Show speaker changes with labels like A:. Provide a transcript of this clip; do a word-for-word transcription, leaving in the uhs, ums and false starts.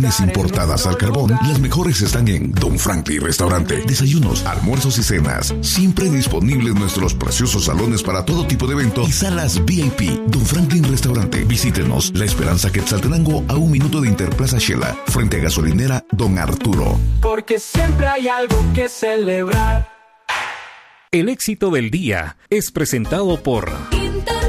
A: Importadas al carbón, las mejores están en Don Franklin Restaurante. Desayunos, almuerzos y cenas, siempre disponibles nuestros preciosos salones para todo tipo de eventos y salas V I P. Don Franklin Restaurante. Visítenos La Esperanza Quetzaltenango, a un minuto de Interplaza Shela, frente a gasolinera Don Arturo.
B: Porque siempre hay algo que celebrar.
C: El éxito del día es presentado por